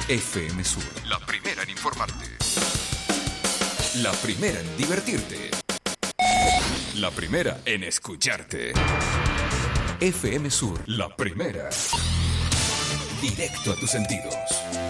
FM Sur, la primera en informarte. La primera en divertirte. La primera en escucharte. FM Sur, la primera. Directo a tus sentidos.